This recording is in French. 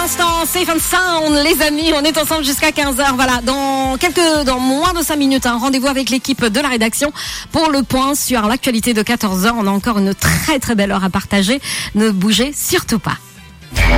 l'instant, Safe and Sound, les amis, on est ensemble jusqu'à 15h. Voilà, dans moins de 5 minutes, rendez-vous avec l'équipe de la rédaction pour le point sur l'actualité de 14h. On a encore une très très belle heure à partager. Ne bougez surtout pas.